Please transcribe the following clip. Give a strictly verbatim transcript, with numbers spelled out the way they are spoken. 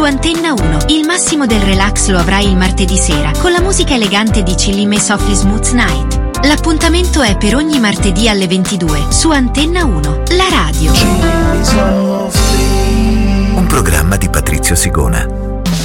su Antenna uno. Il massimo del relax lo avrai il martedì sera con la musica elegante di Chillime Softly Smooth Night. L'appuntamento è per ogni martedì alle ventidue su Antenna uno, la radio. Un programma di Patrizio Sigona.